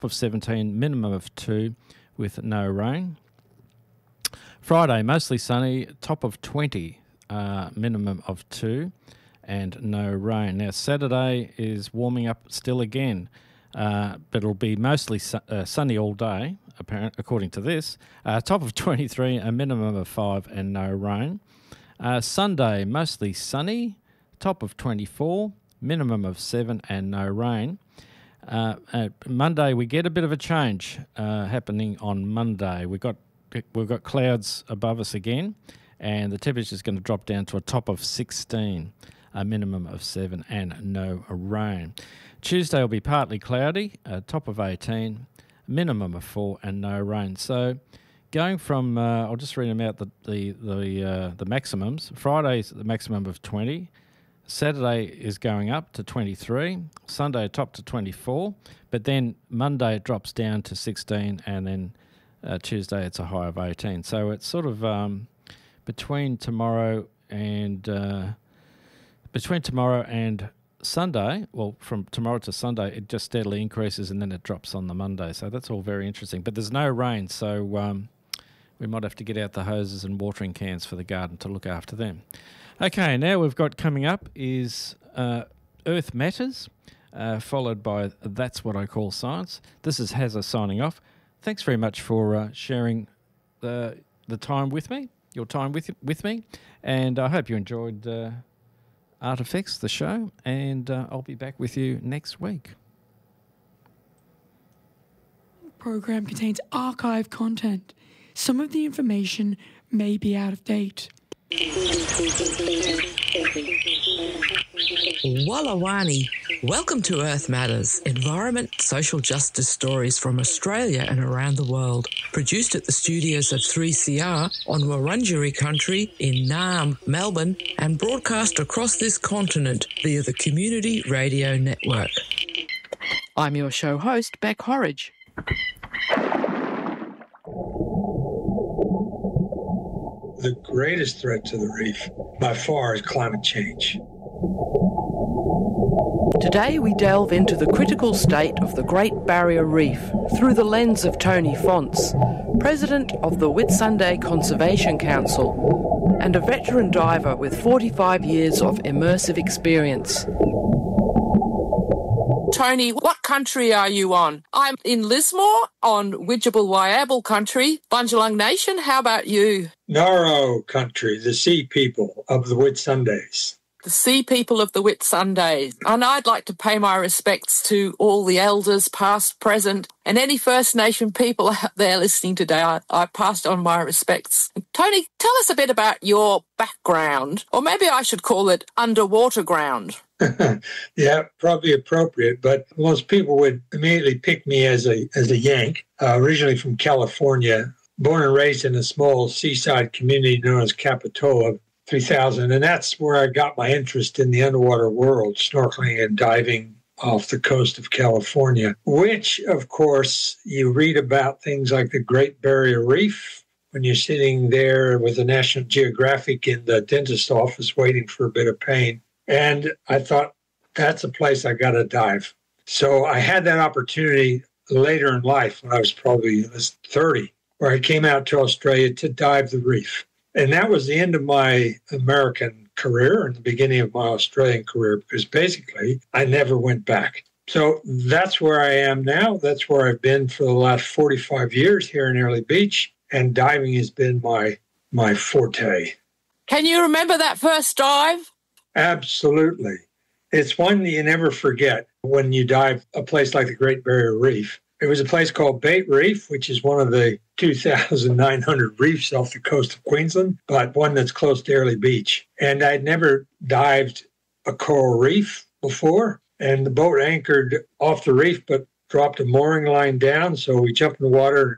of 17, minimum of 2 with no rain. Friday, mostly sunny, top of 20, minimum of 2 and no rain. Now, Saturday is warming up still again, but it'll be mostly sunny all day, according to this. Top of 23, a minimum of 5 and no rain. Sunday, mostly sunny, top of 24, minimum of 7 and no rain. Monday, we get a bit of a change happening on Monday. We've got clouds above us again, and the temperature is going to drop down to a top of 16, a minimum of 7 and no rain. Tuesday will be partly cloudy, a top of 18, minimum of 4 and no rain. So going from, I'll just read them out, the maximums. Friday's the maximum of 20. Saturday is going up to 23. Sunday top to 24. But then Monday it drops down to 16, and then Tuesday it's a high of 18. So it's sort of between tomorrow and Sunday, well, from tomorrow to Sunday, it just steadily increases and then it drops on the Monday. So that's all very interesting. But there's no rain, so we might have to get out the hoses and watering cans for the garden to look after them. Okay, now we've got coming up is Earth Matters, followed by That's What I Call Science. This is Hazza signing off. Thanks very much for sharing the time with me, your time with me, and I hope you enjoyed Artifacts, the show, and I'll be back with you next week. The program contains archive content. Some of the information may be out of date. Wallawani. Welcome to Earth Matters, environment, social justice stories from Australia and around the world. Produced at the studios of 3CR on Wurundjeri country in Naarm, Melbourne, and broadcast across this continent via the Community Radio Network. I'm your show host, Beck Horridge. The greatest threat to the reef, by far, is climate change. Today we delve into the critical state of the Great Barrier Reef through the lens of Tony Fonts, President of the Whitsunday Conservation Council and a veteran diver with 45 years of immersive experience. Tony, what country are you on? I'm in Lismore on Widjabul Waiabal country, Bundjalung Nation. How about you? Naro country, the sea people of the Whitsundays. The sea people of the Whitsundays. And I'd like to pay my respects to all the elders, past, present, and any First Nation people out there listening today. I passed on my respects. Tony, tell us a bit about your background, or maybe I should call it underwater ground. Yeah, probably appropriate, but most people would immediately pick me as a Yank, originally from California, born and raised in a small seaside community known as Capitola, 3,000, and that's where I got my interest in the underwater world, snorkeling and diving off the coast of California, which, of course, you read about things like the Great Barrier Reef when you're sitting there with the National Geographic in the dentist office waiting for a bit of pain. And I thought, that's a place I got to dive. So I had that opportunity later in life when I was probably 30, where I came out to Australia to dive the reef. And that was the end of my American career and the beginning of my Australian career, because basically I never went back. So that's where I am now. That's where I've been for the last 45 years here in Airlie Beach, and diving has been my forte. Can you remember that first dive? Absolutely. It's one that you never forget when you dive a place like the Great Barrier Reef. It was a place called Bait Reef, which is one of the 2,900 reefs off the coast of Queensland, but one that's close to Airlie Beach. And I'd never dived a coral reef before, and the boat anchored off the reef but dropped a mooring line down, so we jumped in the water,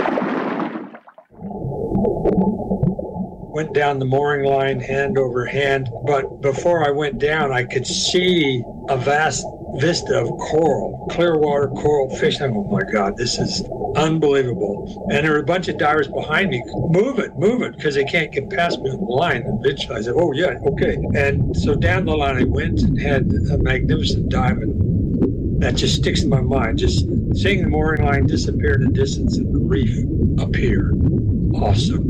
went down the mooring line hand over hand. But before I went down, I could see a vast vista of coral, clear water coral fish. I'm, oh my God, this is unbelievable. And there were a bunch of divers behind me. Move it, because they can't get past me on the line. And eventually I said, oh yeah, okay. And so down the line I went and had a magnificent dive and that just sticks in my mind. Just seeing the mooring line disappear in the distance and the reef appear. Awesome.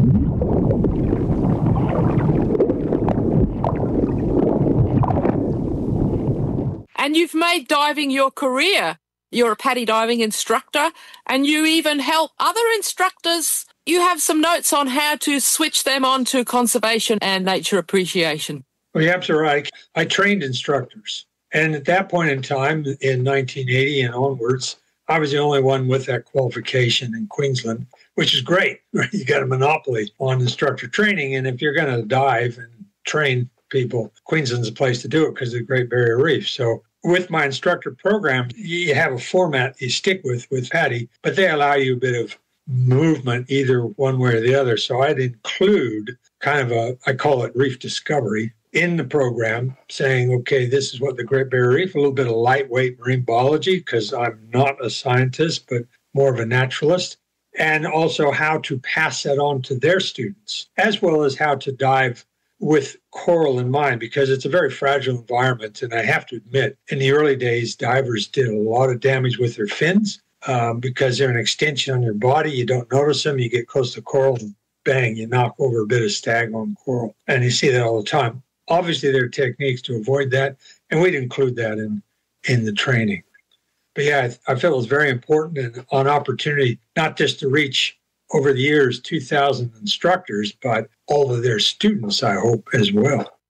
And you've made diving your career. You're a PADI diving instructor, and you even help other instructors. You have some notes on how to switch them on to conservation and nature appreciation. Well, you're absolutely right. I trained instructors. And at that point in time, in 1980 and onwards, I was the only one with that qualification in Queensland, which is great. You got a monopoly on instructor training. And if you're going to dive and train people, Queensland's a place to do it because of the Great Barrier Reef. So with my instructor program, you have a format you stick with PADI, but they allow you a bit of movement either one way or the other. So I'd include kind of I call it reef discovery in the program, saying, okay, this is what the Great Barrier Reef, a little bit of lightweight marine biology, because I'm not a scientist, but more of a naturalist, and also how to pass that on to their students, as well as how to dive with coral in mind, because it's a very fragile environment. And I have to admit, in the early days, divers did a lot of damage with their fins because they're an extension on your body. You don't notice them. You get close to coral and bang, you knock over a bit of staghorn coral. And you see that all the time. Obviously, there are techniques to avoid that, and we'd include that in the training. But yeah, I feel it's very important and an opportunity not just to reach over the years 2,000 instructors, but all of their students, I hope, as well.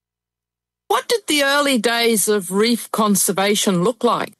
What did the early days of reef conservation look like?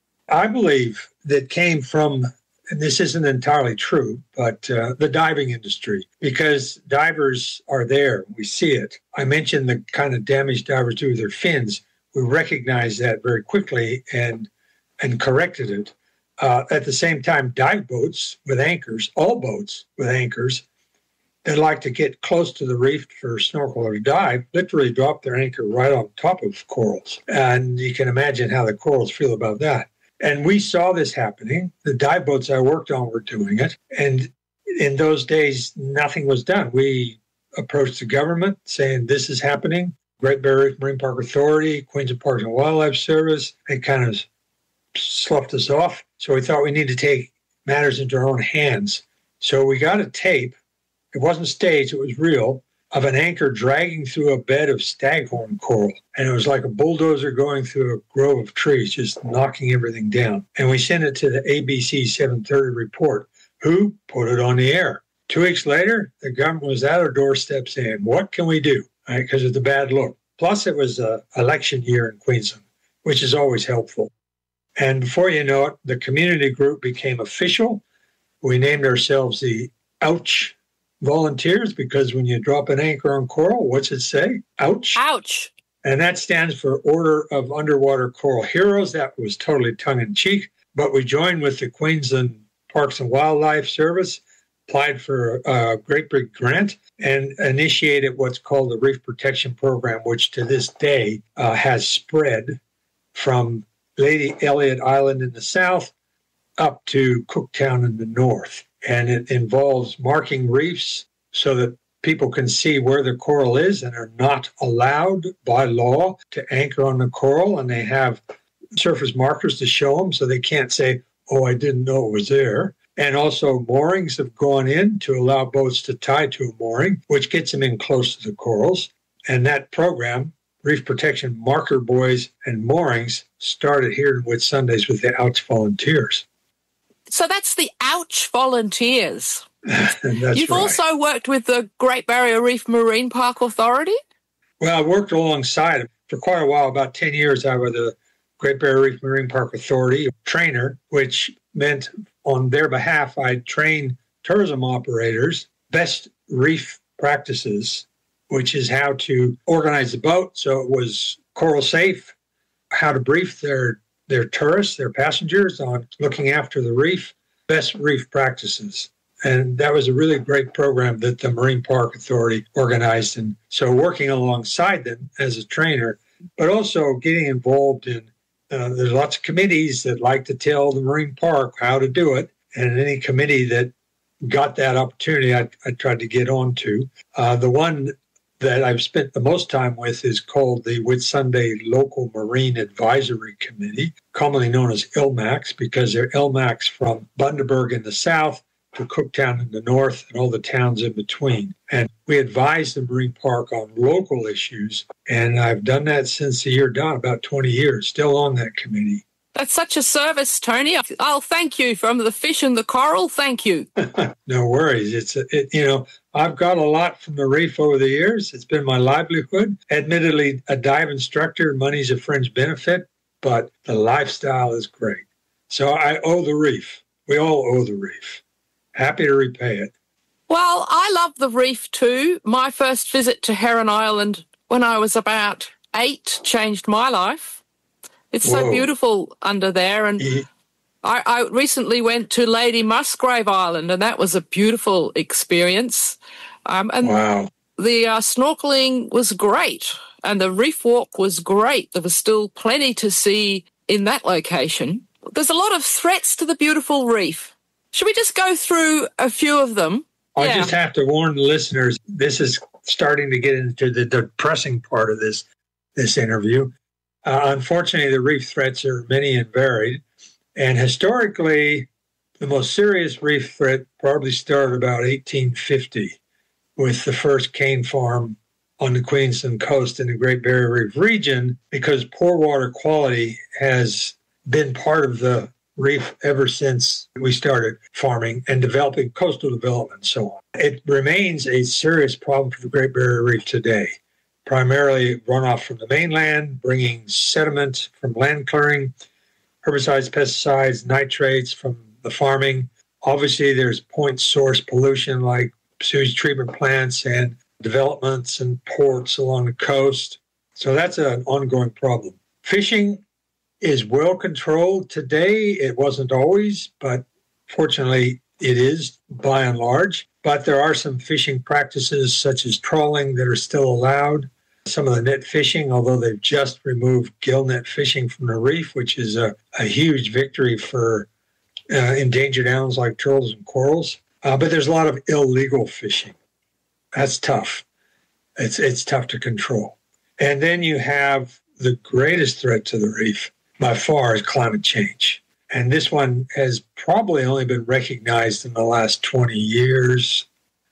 I believe that came from, and this isn't entirely true, but the diving industry, because divers are there. We see it. I mentioned the kind of damage divers do with their fins. We recognized that very quickly and corrected it. At the same time, dive boats with anchors, all boats with anchors, that like to get close to the reef for snorkel or dive, literally drop their anchor right on top of corals. And you can imagine how the corals feel about that. And we saw this happening. The dive boats I worked on were doing it. And in those days, nothing was done. We approached the government saying, this is happening. Great Barrier Reef Marine Park Authority, Queensland Parks and Wildlife Service, they kind of sloughed us off. So we thought we need to take matters into our own hands. So we got a tape. It wasn't staged, it was real, of an anchor dragging through a bed of staghorn coral. And it was like a bulldozer going through a grove of trees, just knocking everything down. And we sent it to the ABC 730 report, who put it on the air. 2 weeks later, the government was at our doorstep saying, what can we do? Because of the bad look. Plus, it was an election year in Queensland, which is always helpful. And before you know it, the community group became official. We named ourselves the Ouch Volunteers, because when you drop an anchor on coral, what's it say? Ouch. Ouch. And that stands for Order of Underwater Coral Heroes. That was totally tongue-in-cheek. But we joined with the Queensland Parks and Wildlife Service, applied for a great big grant, and initiated what's called the Reef Protection Program, which to this day has spread from Lady Elliot Island in the south up to Cooktown in the north. And it involves marking reefs so that people can see where the coral is and are not allowed by law to anchor on the coral. And they have surface markers to show them so they can't say, oh, I didn't know it was there. And also moorings have gone in to allow boats to tie to a mooring, which gets them in close to the corals. And that program, Reef Protection Marker Buoys and Moorings, started here in Whitsundays with the Ouch Volunteers. So that's the Ouch Volunteers. You've right. also worked with the Great Barrier Reef Marine Park Authority? Well, I worked alongside it for quite a while. About 10 years, I was the Great Barrier Reef Marine Park Authority trainer, which meant on their behalf, I'd train tourism operators best reef practices, which is how to organize the boat so it was coral safe, how to brief their tourists, their passengers on looking after the reef, best reef practices. And that was a really great program that the Marine Park Authority organized. And so working alongside them as a trainer, but also getting involved in, there's lots of committees that like to tell the Marine Park how to do it. And any committee that got that opportunity, I tried to get on to. The one that I've spent the most time with is called the Whitsunday Local Marine Advisory Committee, commonly known as ILMACs, because they're ILMACs from Bundaberg in the south to Cooktown in the north and all the towns in between. And we advise the Marine Park on local issues, and I've done that since the year dawn, about 20 years, still on that committee. That's such a service, Tony. I'll thank you from the fish and the coral. Thank you. No worries. I've got a lot from the reef over the years. It's been my livelihood. Admittedly, a dive instructor, money's a fringe benefit, but the lifestyle is great. So I owe the reef. We all owe the reef. Happy to repay it. Well, I love the reef too. My first visit to Heron Island when I was about 8 changed my life. It's so beautiful under there. And I recently went to Lady Musgrave Island, and that was a beautiful experience. The snorkeling was great, and the reef walk was great. There was still plenty to see in that location. There's a lot of threats to the beautiful reef. Should we just go through a few of them? I just have to warn the listeners, this is starting to get into the depressing part of this interview. Unfortunately, the reef threats are many and varied. And historically, the most serious reef threat probably started about 1850 with the first cane farm on the Queensland coast in the Great Barrier Reef region, because poor water quality has been part of the reef ever since we started farming and developing coastal development and so on. It remains a serious problem for the Great Barrier Reef today. Primarily runoff from the mainland, bringing sediment from land clearing, herbicides, pesticides, nitrates from the farming. Obviously, there's point source pollution like sewage treatment plants and developments and ports along the coast. So that's an ongoing problem. Fishing is well controlled today. It wasn't always, but fortunately it is by and large. But there are some fishing practices such as trawling that are still allowed. Some of the net fishing, although they've just removed gill net fishing from the reef, which is a huge victory for endangered animals like turtles and corals. But there's a lot of illegal fishing. That's tough. It's tough to control. And then you have the greatest threat to the reef, by far, is climate change. And this one has probably only been recognized in the last 20 years,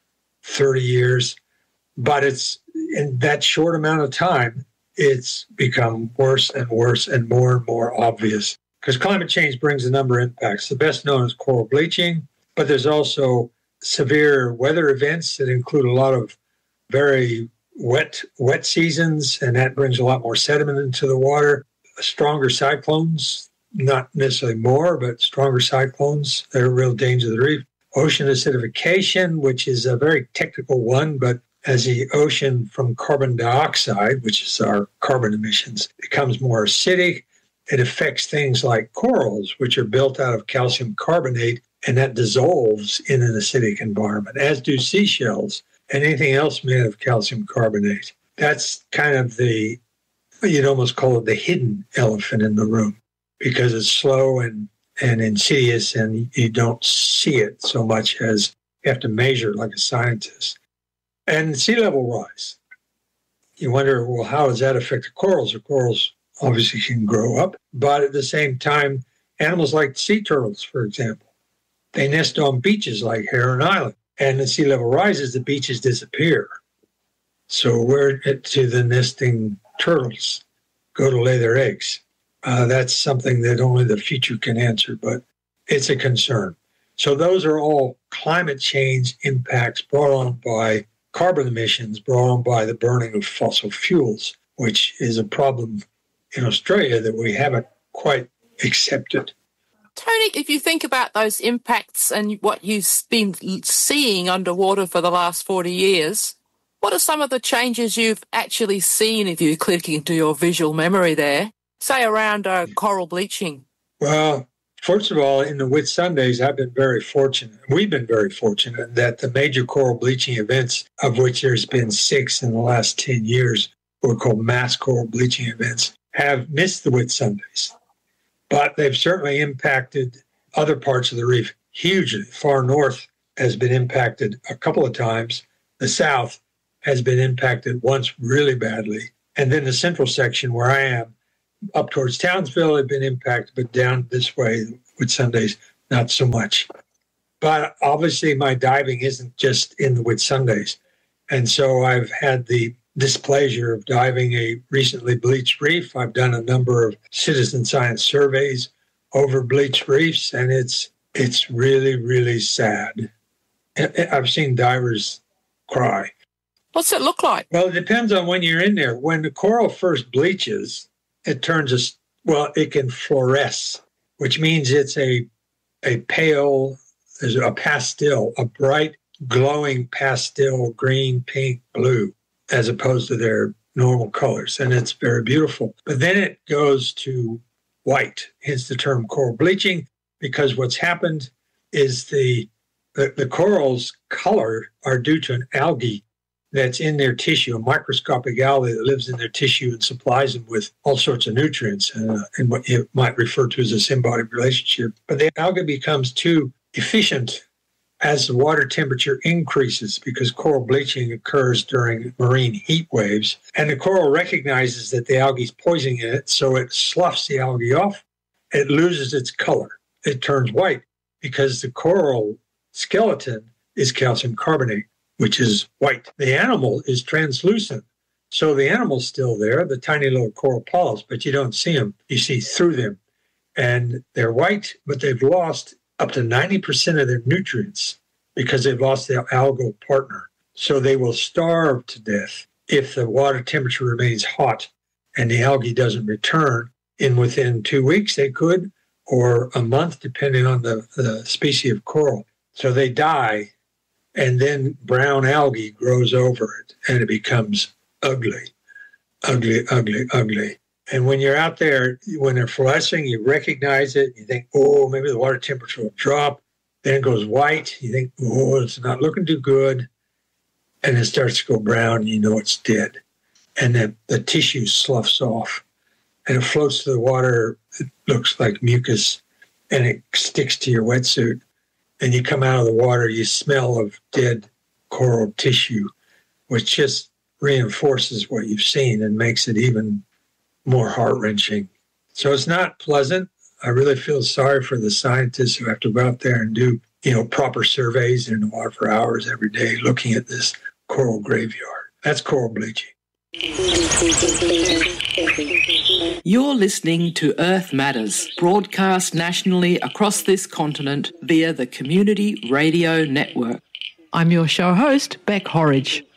30 years. But it's in that short amount of time, it's become worse and worse and more obvious. Because climate change brings a number of impacts. The best known is coral bleaching, but there's also severe weather events that include a lot of very wet seasons, and that brings a lot more sediment into the water. Stronger cyclones, not necessarily more, but stronger cyclones, they're a real danger to the reef. Ocean acidification, which is a very technical one, but as the ocean from carbon dioxide, which is our carbon emissions, becomes more acidic, it affects things like corals, which are built out of calcium carbonate, and that dissolves in an acidic environment, as do seashells and anything else made of calcium carbonate. That's kind of you'd almost call it the hidden elephant in the room, because it's slow and insidious, and you don't see it so much as you have to measure it like a scientist. And sea level rise. You wonder, well, how does that affect the corals? The corals obviously can grow up, but at the same time, animals like sea turtles, for example, they nest on beaches like Heron Island. And the sea level rises, the beaches disappear. So where to the nesting turtles go to lay their eggs? That's something that only the future can answer, but it's a concern. So those are all climate change impacts brought on by carbon emissions, brought on by the burning of fossil fuels, which is a problem in Australia that we haven't quite accepted. Tony, if you think about those impacts and what you've been seeing underwater for the last 40 years, what are some of the changes you've actually seen, if you click into your visual memory there, say around coral bleaching? Well, first of all, in the Whitsundays, I've been very fortunate. We've been very fortunate that the major coral bleaching events, of which there's been 6 in the last 10 years, were called mass coral bleaching events, have missed the Whitsundays. But they've certainly impacted other parts of the reef hugely. Far north has been impacted a couple of times. The south has been impacted once really badly. And then the central section where I am, up towards Townsville, had been impacted, but down this way, Whitsundays, not so much. But obviously my diving isn't just in the Whitsundays. And so I've had the displeasure of diving a recently bleached reef. I've done a number of citizen science surveys over bleached reefs, and it's really, really sad. I've seen divers cry. What's it look like? Well, it depends on when you're in there. When the coral first bleaches, it turns it can fluoresce, which means it's a pale, there's a pastel, a bright, glowing pastel green, pink, blue, as opposed to their normal colors. And it's very beautiful. But then it goes to white, hence the term coral bleaching, because what's happened is the coral's color are due to an algae that's in their tissue, a microscopic algae that lives in their tissue and supplies them with all sorts of nutrients and what you might refer to as a symbiotic relationship. But the algae becomes too efficient as the water temperature increases, because coral bleaching occurs during marine heat waves. And the coral recognizes that the algae is poisoning it, so it sloughs the algae off. It loses its color. It turns white because the coral skeleton is calcium carbonate, which is white. The animal is translucent. So the animal's still there, the tiny little coral polyps, but you don't see them. You see through them. And they're white, but they've lost up to 90% of their nutrients because they've lost their algal partner. So they will starve to death if the water temperature remains hot and the algae doesn't return. Within 2 weeks, they could, or a month, depending on the species of coral. So they die, and then brown algae grows over it, and it becomes ugly, ugly, ugly, ugly. And when you're out there, when they're fluorescing, you recognize it. You think, oh, maybe the water temperature will drop. Then it goes white. You think, oh, it's not looking too good. And it starts to go brown, and you know it's dead. And then the tissue sloughs off, and it floats to the water. It looks like mucus, and it sticks to your wetsuit. And you come out of the water, you smell of dead coral tissue, which just reinforces what you've seen and makes it even more heart-wrenching. So it's not pleasant. I really feel sorry for the scientists who have to go out there and do, proper surveys in the water for hours every day looking at this coral graveyard. That's coral bleaching. You're listening to Earth Matters, broadcast nationally across this continent via the Community Radio Network. I'm your show host, Beck Horridge.